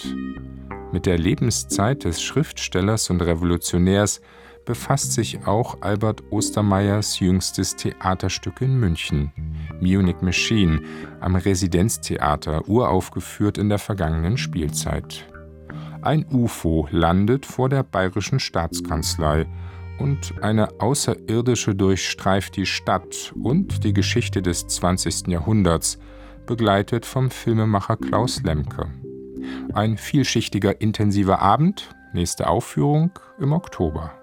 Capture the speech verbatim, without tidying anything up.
Zeit. Mit der Lebenszeit des Schriftstellers und Revolutionärs befasst sich auch Albert Ostermeyers jüngstes Theaterstück in München, Munich Machine, am Residenztheater, uraufgeführt in der vergangenen Spielzeit. Ein U F O landet vor der Bayerischen Staatskanzlei und eine Außerirdische durchstreift die Stadt und die Geschichte des zwanzigsten Jahrhunderts, begleitet vom Filmemacher Klaus Lemke. Ein vielschichtiger, intensiver Abend, nächste Aufführung im Oktober.